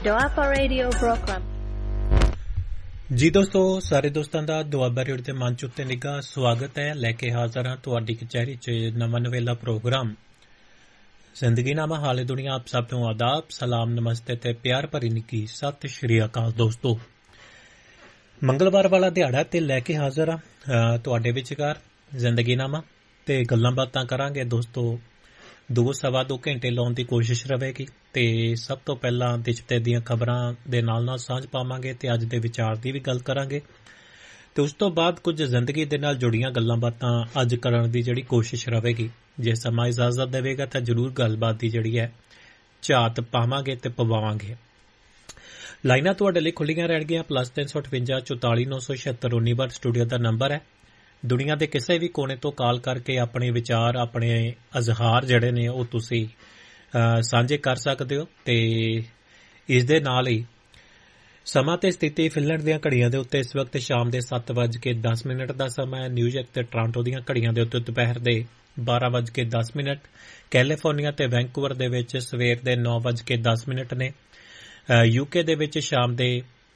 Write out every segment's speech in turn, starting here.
Joapa Radio Program। ਜੀ ਦੋਸਤੋ, ਸਾਰੇ ਦੋਸਤਾਂ ਦਾ ਦੁਆਬਾ ਰੇਡੀਓ ਦੇ ਮੰਚ ਉੱਤੇ ਨਿੱਘਾ ਸਵਾਗਤ ਹੈ। ਲੈ ਕੇ ਹਾਜ਼ਰ ਹਾਂ ਤੁਹਾਡੀ ਕਚਹਿਰੀ 'ਚ ਨਵਾਂ ਨਵੇਲਾ ਪ੍ਰੋਗਰਾਮ ਜ਼ਿੰਦਗੀਨਾਮਾ ਹਾਲੇ ਦੁਨੀਆ। ਆਪ ਸਭ ਨੂੰ ਆਦਾਬ, ਸਲਾਮ, ਨਮਸਤੇ ਤੇ ਪਿਆਰ ਭਰੀ ਨਿੱਘੀ ਸਤਿ ਸ਼੍ਰੀ ਅਕਾਲ। ਦੋਸਤੋ, ਮੰਗਲਵਾਰ ਵਾਲਾ ਦਿਹਾੜਾ ਤੇ ਲੈ ਕੇ ਹਾਜ਼ਰ ਹਾਂ ਤੁਹਾਡੇ ਵਿਚਕਾਰ ਜ਼ਿੰਦਗੀਨਾਮਾ ਤੇ ਗੱਲਾਂ ਬਾਤਾਂ ਕਰਾਂਗੇ। ਦੋਸਤੋ, 2-2.5 ਘੰਟੇ ਲਾਉਣ ਦੀ ਕੋਸ਼ਿਸ਼ ਰਹੇਗੀ ਤੇ ਸਭ ਤੋਂ ਪਹਿਲਾਂ ਦਿਸ਼ਤੇ ਦੀਆਂ ਖਬਰਾਂ ਦੇ ਨਾਲ ਸਾਂਝ ਪਾਵਾਂਗੇ ਤੇ ਅੱਜ ਦੇ ਵਿਚਾਰ ਦੀ ਵੀ ਗੱਲ ਕਰਾਂਗੇ ਤੇ ਉਸ ਤੋਂ ਬਾਅਦ ਕੁਝ ਜ਼ਿੰਦਗੀ ਦੇ ਨਾਲ ਜੁੜੀਆਂ ਗੱਲਾਂ ਬਾਤਾਂ ਅੱਜ ਕਰਨ ਦੀ ਜਿਹੜੀ ਕੋਸ਼ਿਸ਼ ਰਹੇਗੀ। ਜੇ ਸਮਾਂ ਇਜਾਜ਼ਤ ਦੇਵੇਗਾ ਤਾਂ ਜ਼ਰੂਰ ਗੱਲਬਾਤ ਦੀ ਜਿਹੜੀ ਹੈ ਝਾਤ ਪਾਵਾਂਗੇ ਤੇ ਪਵਾਵਾਂਗੇ। ਲਾਈਨਾਂ ਤੁਹਾਡੇ ਲਈ ਖੁੱਲੀਆਂ ਰਹਿਣਗੀਆਂ। +358 44 976 19 ਸਟੂਡੀਓ ਦਾ ਨੰਬਰ ਹੈ। ਦੁਨੀਆ ਦੇ ਕਿਸੇ ਵੀ ਕੋਨੇ ਤੋਂ ਕਾਲ ਕਰਕੇ ਆਪਣੇ ਵਿਚਾਰ, ਆਪਣੇ ਇਜ਼ਹਾਰ ਜਿਹੜੇ ਨੇ ਉਹ ਤੁਸੀਂ ਸਾਂਝੇ ਕਰ ਸਕਦੇ ਹੋ ਤੇ ਇਸ ਦੇ ਨਾਲ ਹੀ ਸਮਾਂ ਤੇ ਸਥਿਤੀ ਫਿਨਲੈਂਡ ਦੀਆਂ ਘੜੀਆਂ ਦੇ ਉੱਤੇ ਇਸ ਵਕਤ ਸ਼ਾਮ ਦੇ 7:10 ਦਾ ਸਮਾਂ ਹੈ। ਨਿਊਯਾਰਕ ਤੇ ਟੋਰਾਂਟੋ ਦੀਆਂ ਘੜੀਆਂ ਦੇ ਉੱਤੇ ਦੁਪਹਿਰ ਦੇ 12:10। ਕੈਲੀਫੋਰਨੀਆ ਤੇ ਵੈਂਕੂਵਰ ਦੇ ਵਿੱਚ ਸਵੇਰ ਦੇ 9:10 ਨੇ। ਯੂਕੇ ਦੇ ਵਿੱਚ ਸ਼ਾਮ ਦੇ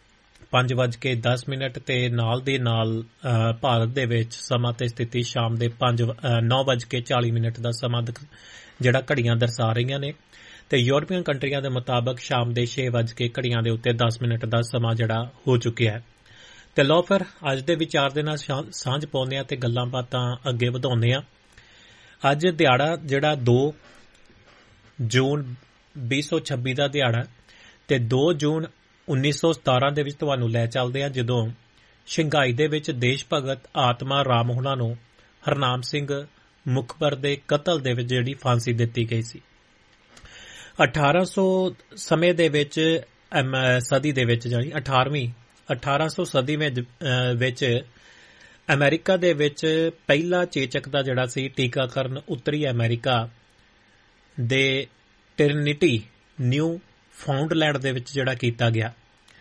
5:10 ਤੇ ਨਾਲ ਦੇ ਨਾਲ ਭਾਰਤ ਦੇ ਵਿੱਚ ਸਮਾਂ ਤੇ ਸਥਿਤੀ ਸ਼ਾਮ ਦੇ 9:40 ਦਾ ਸਮਾਂ ਜਿਹੜਾ ਘੜੀਆਂ ਦਰਸਾ ਰਹੀਆਂ ਨੇ ਤੇ ਯੂਰਪੀਅਨ ਕੰਟਰੀਆਂ ਦੇ ਮੁਤਾਬਕ ਸ਼ਾਮ ਦੇ 6 ਘੜੀਆਂ ਦੇ ਉੱਤੇ 10 ਦਾ ਸਮਾਂ ਜਿਹੜਾ ਹੋ ਚੁੱਕਿਆ ਹੈ। ਤੇ ਲਓ ਫਿਰ ਅੱਜ ਦੇ ਵਿਚਾਰ ਦੇ ਨਾਲ ਸਾਂਝ ਪਾਉਂਦੇ ਆ ਤੇ ਗੱਲਾਂ ਬਾਤਾਂ ਅੱਗੇ ਵਧਾਉਂਦੇ ਆ। ਅੱਜ ਦਿਹਾੜਾ ਜਿਹੜਾ 2 ਜੂਨ 2026 ਦਾ ਦਿਹਾੜਾ ਤੇ 2 ਜੂਨ 1917 ਦੇ ਵਿੱਚ ਤੁਹਾਨੂੰ ਲੈ ਚੱਲਦੇ ਆ, ਜਦੋਂ ਸ਼ੰਘਾਈ ਦੇ ਵਿੱਚ ਦੇਸ਼ ਭਗਤ ਆਤਮਾ ਰਾਮ ਹੋਣਾ ਨੂੰ ਹਰਨਾਮ ਸਿੰਘ ਮੁਖਬਰ ਦੇ ਕਤਲ ਦੇ ਵਿੱਚ ਜਿਹੜੀ ਫਾਂਸੀ ਦਿੱਤੀ ਗਈ ਸੀ। 1800 ਸਮੇਂ ਦੇ ਵਿੱਚ ਸਦੀ ਦੇ ਵਿੱਚ ਜਾਨੀ 1800 ਸਦੀ ਵਿੱਚ ਅਮਰੀਕਾ ਦੇ ਵਿੱਚ ਪਹਿਲਾ ਚੇਚਕ ਦਾ ਜਿਹੜਾ ਸੀ ਟੀਕਾਕਰਨ ਉੱਤਰੀ ਅਮਰੀਕਾ ਦੇ ਟ੍ਰਿਨਿਟੀ ਨਿਊ ਫਾਊਂਡਲੈਂਡ ਦੇ ਵਿੱਚ ਜਿਹੜਾ ਕੀਤਾ ਗਿਆ।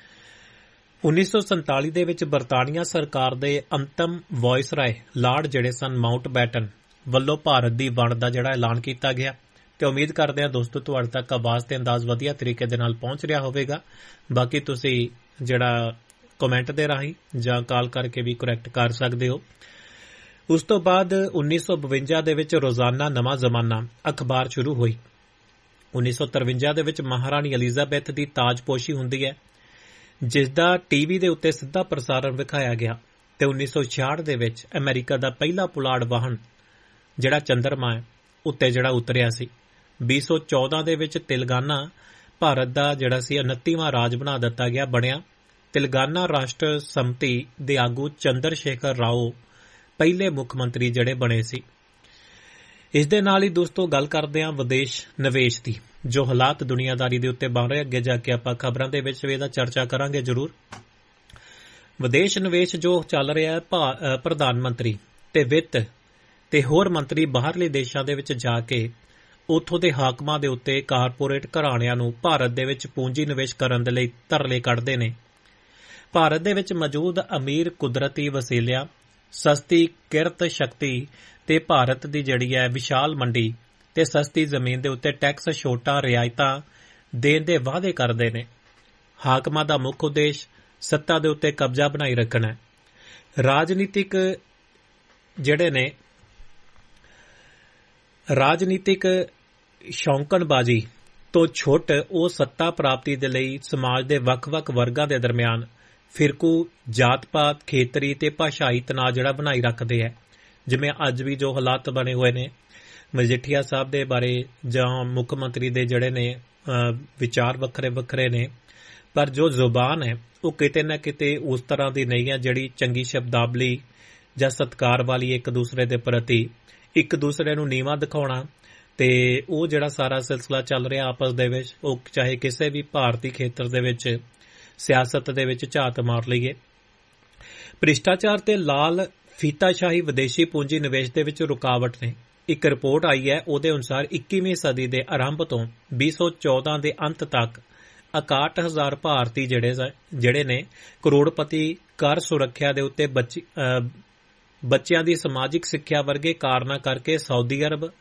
1947 ਦੇ ਵਿੱਚ ਬਰਤਾਨੀਆ ਸਰਕਾਰ ਦੇ ਅੰਤਮ ਵਾਇਸਰਾਏ ਲਾਰਡ ਜਿਹੜੇ ਸਨ ਮਾਊਂਟਬੈਟਨ ਵੱਲੋਂ ਭਾਰਤ ਦੀ ਵੰਡ ਦਾ ਜਿਹੜਾ ਐਲਾਨ ਕੀਤਾ ਗਿਆ ਤੇ ਉਮੀਦ ਕਰਦੇ ਹਾਂ ਦੋਸਤੋ ਤੁਹਾਡੇ ਤੱਕ ਆਵਾਜ਼ ਤੇ ਅੰਦਾਜ਼ ਵਧੀਆ ਤਰੀਕੇ ਦੇ ਨਾਲ ਪਹੁੰਚ ਰਿਹਾ ਹੋਵੇਗਾ। ਬਾਕੀ ਤੁਸੀਂ ਜਿਹੜਾ ਕਮੈਂਟ ਦੇ ਰਾਹੀਂ ਜਾਂ ਕਾਲ ਕਰਕੇ ਵੀ ਕਰੈਕਟ ਕਰ ਸਕਦੇ ਹੋ। ਉਸ ਤੋਂ ਬਾਅਦ 1952 ਦੇ ਵਿੱਚ ਰੋਜ਼ਾਨਾ ਨਵਾਂ ਜ਼ਮਾਨਾ ਅਖਬਾਰ ਸ਼ੁਰੂ ਹੋਈ। 1953 ਦੇ ਵਿੱਚ ਮਹਾਰਾਣੀ ਐਲਿਜ਼ਾਬੈਥ ਦੀ ਤਾਜਪੋਸ਼ੀ ਹੁੰਦੀ ਹੈ, ਜਿਸ ਦਾ ਟੀਵੀ ਦੇ ਉੱਤੇ ਸਿੱਧਾ ਪ੍ਰਸਾਰਣ ਵਿਖਾਇਆ ਗਿਆ ਤੇ 1966 ਦੇ ਵਿੱਚ ਅਮਰੀਕਾ ਦਾ ਪਹਿਲਾ ਪੁਲਾੜ ਵਾਹਨ ਜਿਹੜਾ ਚੰਦਰਮਾ ਉੱਤੇ ਜਿਹੜਾ ਉਤਰਿਆ ਸੀ। 2014 ਦੇ ਵਿੱਚ ਤੇਲੰਗਾਨਾ ਭਾਰਤ ਦਾ ਜਿਹੜਾ ਸੀ 29ਵਾਂ ਰਾਜ ਬਣਿਆ। ਤੇਲੰਗਾਨਾ ਰਾਸ਼ਟਰ ਸੰਮਤੀ ਦੇ ਆਗੂ ਚੰਦਰ ਸ਼ੇਖਰ ਰਾਓ ਪਹਿਲੇ ਮੁੱਖ ਮੰਤਰੀ ਜਿਹੜੇ ਬਣੇ ਸੀ। ਇਸ ਦੇ ਨਾਲ ਹੀ ਦੋਸਤੋ ਗੱਲ ਕਰਦੇ ਹਾਂ ਵਿਦੇਸ਼ ਨਿਵੇਸ਼ ਦੀ, ਜੋ ਹਾਲਾਤ ਦੁਨੀਆਦਾਰੀ ਦੇ ਉੱਤੇ ਬਣ ਰਹੇ। ਅੱਗੇ ਜਾ ਕੇ ਆਪਾਂ ਖਬਰਾਂ ਦੇ ਵਿੱਚ ਵੀ ਇਹਦਾ ਚਰਚਾ ਕਰਾਂਗੇ ਜ਼ਰੂਰ। ਵਿਦੇਸ਼ ਨਿਵੇਸ਼ ਜੋ ਚੱਲ ਰਿਹਾ ਹੈ, ਪ੍ਰਧਾਨ ਮੰਤਰੀ ਤੇ ਵਿੱਤ ਤੇ ਹੋਰ ਮੰਤਰੀ ਬਾਹਰਲੇ ਦੇਸ਼ਾਂ ਦੇ ਵਿੱਚ ਜਾ ਕੇ ਉੱਥੋਂ ਦੇ ਹਾਕਮਾਂ ਦੇ ਉੱਤੇ ਕਾਰਪੋਰੇਟ ਘਰਾਣਿਆਂ ਨੂੰ ਭਾਰਤ ਦੇ ਵਿੱਚ ਪੂੰਜੀ ਨਿਵੇਸ਼ ਕਰਨ ਦੇ ਲਈ ਤਰਲੇ ਕੱਢਦੇ ਨੇ। ਭਾਰਤ ਦੇ ਵਿੱਚ ਮੌਜੂਦ ਅਮੀਰ ਕੁਦਰਤੀ ਵਸੀਲਿਆਂ, ਸਸਤੀ ਕਿਰਤ ਸ਼ਕਤੀ ਤੇ ਭਾਰਤ ਦੀ ਜਿਹੜੀ ਹੈ ਵਿਸ਼ਾਲ ਮੰਡੀ ਤੇ ਸਸਤੀ ਜ਼ਮੀਨ ਦੇ ਉੱਤੇ ਟੈਕਸ ਛੋਟਾਂ ਰਿਆਇਤਾਂ ਦੇਣ ਦੇ ਵਾਅਦੇ ਕਰਦੇ ਨੇ। ਹਾਕਮਾਂ ਦਾ ਮੁੱਖ ਉਦੇਸ਼ ਸੱਤਾ ਦੇ ਉੱਤੇ ਕਬਜ਼ਾ ਬਣਾਈ ਰੱਖਣਾ ਹੈ। ਰਾਜਨੀਤਿਕ ਸ਼ੌਂਕਣਬਾਜ਼ੀ ਤੋਂ ਛੁੱਟ ਉਹ ਸੱਤਾ ਪ੍ਰਾਪਤੀ ਦੇ ਲਈ ਸਮਾਜ ਦੇ ਵੱਖ-ਵੱਖ ਵਰਗਾਂ ਦੇ ਦਰਮਿਆਨ ਫਿਰਕੂ, ਜਾਤ-ਪਾਤ, ਖੇਤਰੀ ਤੇ ਭਾਸ਼ਾਈ ਤਣਾਅ ਜਿਹੜਾ ਬਣਾਈ ਰੱਖਦੇ ਹੈ। ਜਿਵੇਂ ਅੱਜ ਵੀ ਜੋ ਹਾਲਾਤ ਬਣੇ ਹੋਏ ਨੇ, ਮਜੀਠੀਆ ਸਾਹਿਬ ਦੇ ਬਾਰੇ ਜਾਂ ਮੁੱਖ ਮੰਤਰੀ ਦੇ ਜਿਹੜੇ ਨੇ ਵਿਚਾਰ ਵੱਖਰੇ ਨੇ, ਪਰ ਜੋ ਜ਼ੁਬਾਨ ਹੈ ਉਹ ਕਿਤੇ ਨਾ ਕਿਤੇ ਉਸ ਤਰ੍ਹਾਂ ਦੀ ਨਹੀਂ ਹੈ ਜਿਹੜੀ ਚੰਗੀ ਸ਼ਬਦਾਵਲੀ ਜਾਂ ਸਤਿਕਾਰ ਵਾਲੀ ਇੱਕ ਦੂਸਰੇ ਦੇ ਪ੍ਰਤੀ ਇੱਕ ਦੂਸਰੇ ਨੂੰ ਨੀਵਾਂ ਦਿਖਾਉਣਾ ਤੇ ਉਹ ਜਿਹੜਾ ਸਾਰਾ ਸਿਲਸਿਲਾ ਚੱਲ ਰਿਹਾ ਆਪਸ ਦੇ ਵਿੱਚ, ਉਹ ਚਾਹੇ ਕਿਸੇ ਵੀ ਭਾਰਤੀ ਖੇਤਰ ਦੇ ਵਿੱਚ ਸਿਆਸਤ ਦੇ ਵਿੱਚ ਝਾਤ ਮਾਰ ਲਈਏ। ਭ੍ਰਿਸ਼ਟਾਚਾਰ ਤੇ ਲਾਲ ਫੀਤਾਸ਼ਾਹੀ ਵਿਦੇਸ਼ੀ ਪੂੰਜੀ ਨਿਵੇਸ਼ ਦੇ ਵਿੱਚ ਰੁਕਾਵਟ ਨੇ। ਇੱਕ ਰਿਪੋਰਟ ਆਈ ਹੈ, ਉਹਦੇ ਅਨੁਸਾਰ 21ਵੀਂ ਸਦੀ ਦੇ ਆਰੰਭ ਤੋਂ 2014 ਦੇ ਅੰਤ ਤੱਕ 61,000 ਭਾਰਤੀ ਜਿਹੜੇ ਨੇ ਕਰੋੜਪਤੀ ਕਰ ਸੁਰੱਖਿਆ ਦੇ ਉੱਤੇ ਬੱਚਿਆਂ ਦੀ ਸਮਾਜਿਕ ਸਿੱਖਿਆ ਵਰਗੇ ਕਾਰਨਾਂ ਕਰਕੇ ਸਾਊਦੀ ਅਰਬ,